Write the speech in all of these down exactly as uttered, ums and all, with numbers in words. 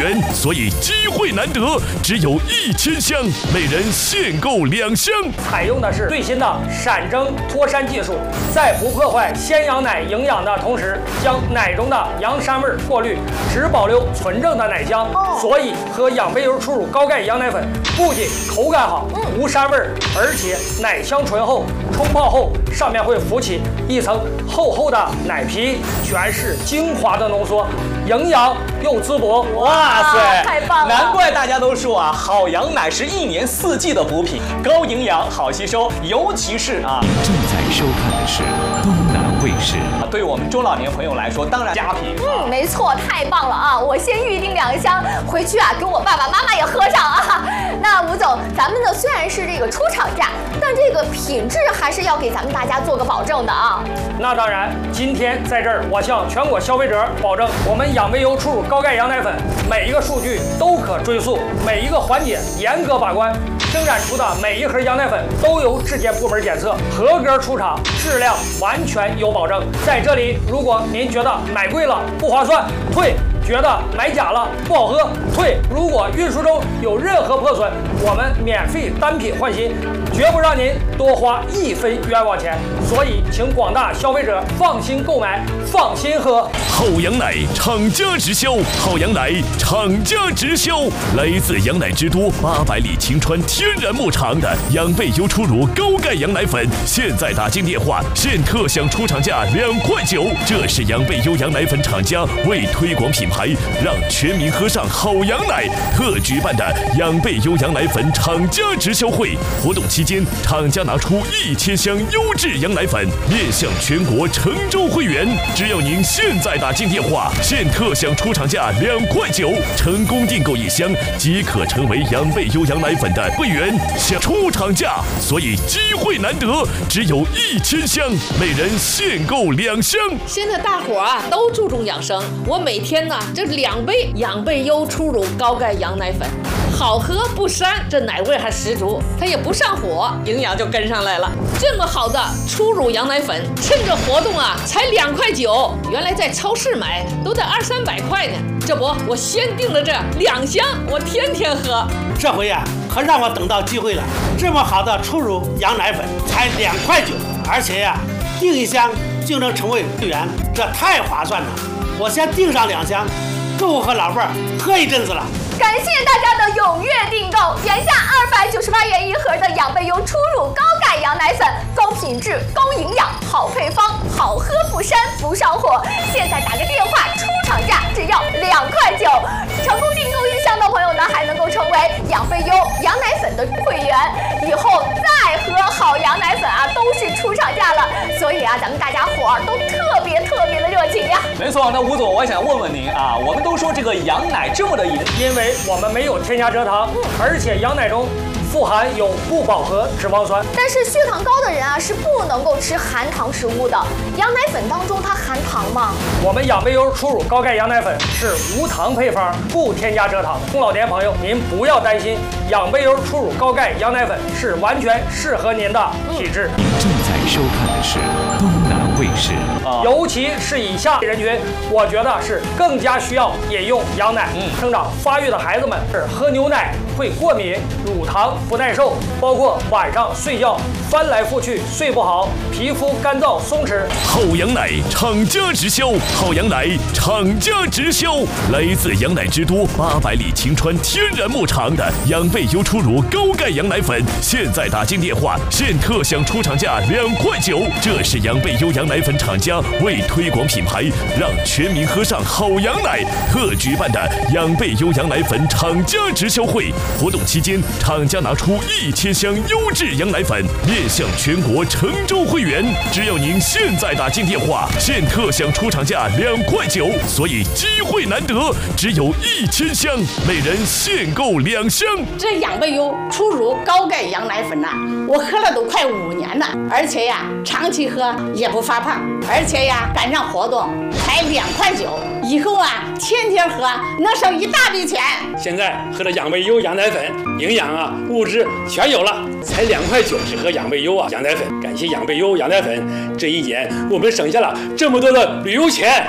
员，所以机会难得，只有一千箱，每人限购两箱。 采用的是最新的闪蒸脱山技术，在不破坏鲜羊奶营养的同时，将奶中的羊膻味过滤，只保留纯正的奶香。哦、所以喝养贝优初乳高钙羊奶粉，不仅口感好，嗯、无膻味，而且奶香醇厚。冲泡后，上面会浮起一层厚厚的奶皮，全是精华的浓缩，营养又滋补。 哇塞， 太棒了！ 难怪大家都说啊，好羊奶是一年四季的补品，高营养、好吸收，尤其是啊。 正在收看的是东南卫视。 对于我们中老年朋友来说，当然佳品。 嗯，没错，太棒了啊！我先预定两箱，回去啊，给我爸爸妈妈也喝上啊。那吴总，咱们呢虽然是这个出厂价，但这个品质还是要给咱们大家做个保证的啊。 那当然，今天在这儿，我向全国消费者保证，我们养贝优初乳高钙羊奶粉每一个数据都可追溯，每一个环节严格把关。生产出的每一盒羊奶粉都由质检部门检测，合格出厂，质量完全有保证。在这里，如果您觉得买贵了不划算，退；觉得买假了不好喝，退。如果运输中有任何破损，我们免费单品换新，绝不让您多花一分冤枉钱。所以，请广大消费者放心购买，放心喝。 好羊奶厂家直销，好羊奶厂家直销，来自羊奶之都八百里晴川天然牧场的养贝优初乳高钙羊奶粉，现在打进电话，现特享出厂价两块九。这是养贝优羊奶粉厂家为推广品牌，让全民喝上好羊奶特举办的养贝优羊奶粉厂家直销会活动期间，厂家拿出一千箱优质羊奶粉面向全国诚州会员，只要您现在打进电话，现特享出厂价两块九，成功订购一箱即可成为养贝优羊奶粉的会员，享出厂价，所以机会难得，只有一千箱，每人限购两箱。 现在大伙啊都注重养生，我每天呢这两杯养贝优初乳高钙羊奶粉，好喝不膻，这奶味还十足，它也不上火，营养就跟上来了。这么好的初乳羊奶粉，趁着活动啊才两块九，原来在超市买都得二三百块呢。这不，我先订了这两箱，我天天喝。 这回呀、啊，可让我等到机会了。这么好的初乳羊奶粉才两块九，而且呀、啊，订一箱就能成为会员，这太划算了。我先订上两箱，够我和老伴儿喝一阵子了。 感谢大家的踊跃订购，原价二百九十八元一盒的养贝优初乳高钙羊奶粉，高品质、高营养、好配方，好喝不膻不上火。现在打个电话，出厂价只要两块九。成功订购一箱的朋友呢，还能够成为养贝优羊奶粉的会员，以后再喝好羊奶粉啊，都是出厂价了。所以啊，咱们大家伙儿都特别特别的热情呀。 没错，那吴总，我想问问您啊，我们都说这个羊奶这么的饮， 因为我们没有添加蔗糖，而且羊奶中富含有不饱和脂肪酸。 但是血糖高的人啊是不能够吃含糖食物的。羊奶粉当中它含糖吗？ 我们养贝优初乳高钙羊奶粉是无糖配方，不添加蔗糖。中老年朋友您不要担心，养贝优初乳高钙羊奶粉是完全适合您的体质。 您正在收看的是东南卫视。 尤其是以下人群，我觉得是更加需要饮用羊奶。嗯，生长发育的孩子们是喝牛奶会过敏、乳糖不耐受，包括晚上睡觉翻来覆去睡不好，皮肤干燥松弛。 好羊奶厂家直销，好羊奶厂家直销，来自羊奶之都八百里晴川天然牧场的养贝优初乳高钙羊奶粉，现在打进电话，现特享出厂价两块九。这是养贝优羊奶粉厂家为推广品牌，让全民喝上好羊奶特举办的养贝优羊奶粉厂家直销会活动期间，厂家拿出一千箱优质羊奶粉面向全国诚州会员，只要您现在打进电话，现特享出厂价两块九，所以机会难得，只有一千箱，每人限购两箱。 这养贝优初乳高钙羊奶粉呐、啊，我喝了都快五年了，而且呀，长期喝也不发胖，而且呀，赶上活动才两块九，以后啊，天天喝能省一大笔钱。 现在喝的养贝优羊奶粉，营养啊、物质全有了，才两块九是喝养贝优啊羊奶粉。感谢养贝优羊奶粉，这一年我们省下了这么多的旅游钱。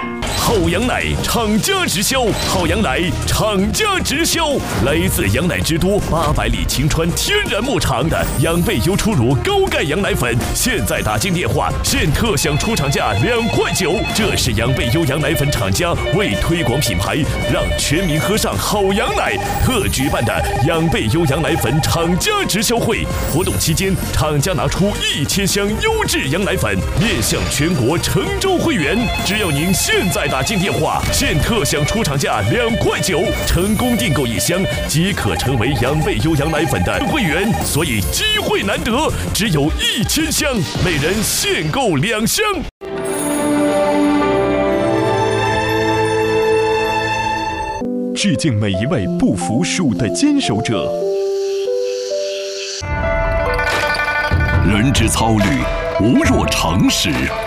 好羊奶厂家直销，好羊奶厂家直销，来自羊奶之都八百里晴川天然牧场的养倍优初乳高钙羊奶粉，现在打进电话，现特享出厂价两块九。这是养倍优羊奶粉厂家为推广品牌，让全民喝上好羊奶特举办的养倍优羊奶粉厂家直销会。活动期间，厂家拿出一千箱优质羊奶粉，面向全国成州会员。只要您现在打进电话，现特享出厂价两块九，成功订购一箱即可成为养倍优羊奶粉的会员。所以机会难得，只有一千箱，每人限购两箱。 致敬每一位不服输的坚守者。 人之操履，无若长矢。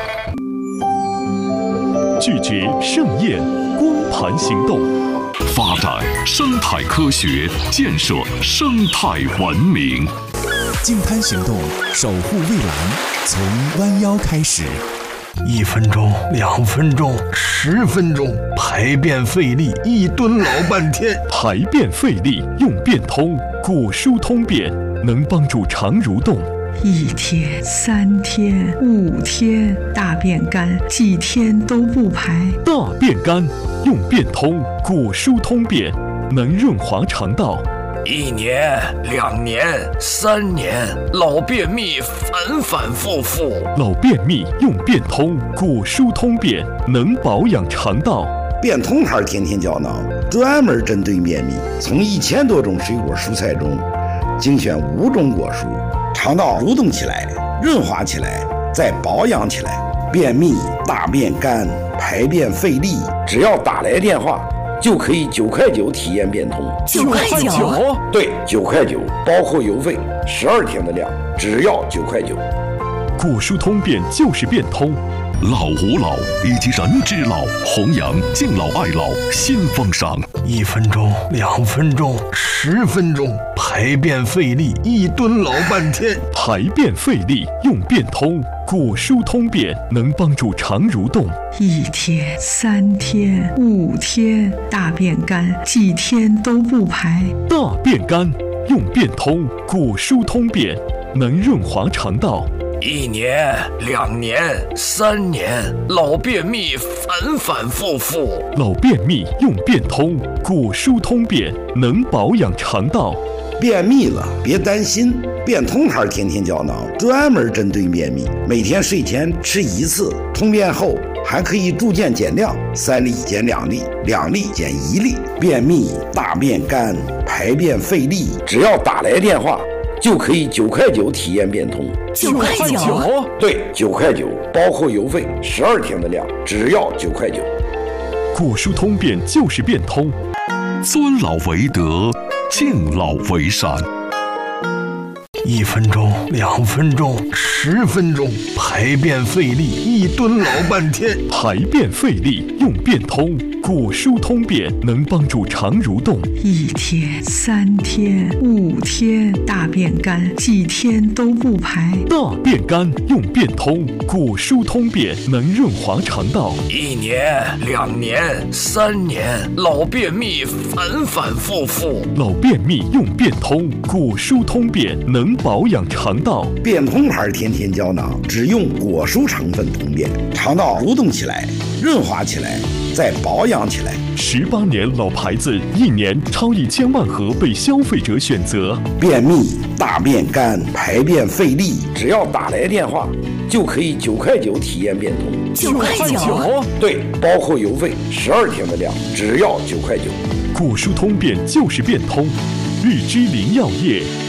拒绝盛宴，光盘行动。 发展生态科学，建设生态文明。 净滩行动，守护蔚蓝，从弯腰开始。 一分钟，两分钟，十分钟，排便费力，一蹲老半天。 排便费力用便通，果蔬通便能帮助肠蠕动。 一天、三天、五天，大便干，几天都不排。 大便干用便通，果蔬通便能润滑肠道。 一年、两年、三年，老便秘反反复复。 老便秘用便通，果蔬通便能保养肠道。 便通牌天天胶囊专门针对便秘，从一千多种水果蔬菜中精选五种果蔬，肠道蠕动起来，润滑起来，再保养起来。便秘、大便干、排便费力，只要打来电话，就可以九块九体验变通。 九块九？ 对，九块九，包括邮费，十二天的量，只要九块九。 果蔬通便就是变通。 老吾老以及人之老，弘扬敬老爱老新风尚。 一分钟，两分钟，十分钟，排便费力，一蹲老半天。 排便费力用便通，果蔬通便能帮助肠蠕动。 一天、三天、五天，大便干，几天都不排。 大便干用便通，果蔬通便能润滑肠道。 一年、两年、三年，老便秘反反复复。 老便秘用便通，果蔬通便能保养肠道。 便秘了别担心，便通牌天天胶囊专门针对便秘，每天睡前吃一次，通便后还可以逐渐减量，三粒减两粒，两粒减一粒。便秘、大便干、排便费力，只要打来电话，就可以九块九体验变通。 九块九？ 对，九块九，包括邮费，十二天的量，只要九块九。 果蔬通便就是变通。 尊老为德，敬老为善。 一分钟，两分钟，十分钟，排便费力，一蹲老半天。 排便费力用便通，果蔬通便能帮助肠蠕动。 一天、三天、五天，大便干，几天都不排。 大便干用便通，果蔬通便能润滑肠道。 一年、两年、三年，老便秘反反复复。 老便秘用便通，果蔬通便能保养肠道。 便通牌天天胶囊只用果蔬成分通便，肠道蠕动起来，润滑起来，再保养起来。 十八年老牌子，一年超一千万盒被消费者选择。 便秘、大便干、排便费力，只要打来电话，就可以九块九体验变通。 九块九？ 对，包括邮费，十二天的量，只要九块九。 果蔬通便就是变通。日之林药业